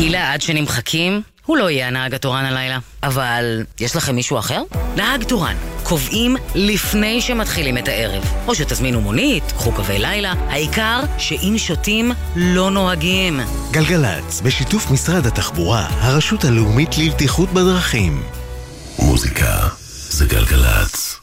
כי לעד שנמחקים, הוא לא יהיה הנהג התורן הלילה. אבל יש לכם מישהו אחר? נהג תורן. קובעים לפני שמתחילים את הערב. או שתזמינו מונית, קחו קווי לילה. העיקר שאם שותים, לא נוהגים. גלגלץ, בשיתוף משרד התחבורה, הרשות הלאומית לבטיחות בדרכים. מוזיקה זה גלגלץ.